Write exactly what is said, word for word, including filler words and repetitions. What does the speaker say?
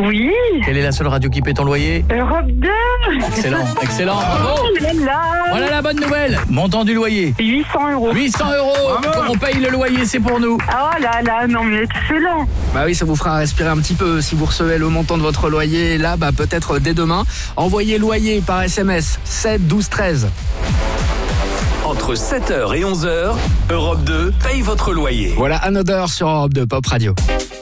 Oui. Quelle est la seule radio qui paie ton loyer? Europe deux. Excellent, excellent, bravo. Oh là là. Voilà la bonne nouvelle. Montant du loyer. huit cents euros. huit cents euros. Quand on paye le loyer, c'est pour nous. Oh là là, non mais excellent. Bah oui, ça vous fera respirer un petit peu si vous recevez le montant de votre loyer. Là, bah peut-être dès demain. Envoyez loyer par S M S sept douze treize. Entre sept heures et onze heures, Europe deux paye votre loyer. Voilà Another sur Europe deux Pop Radio.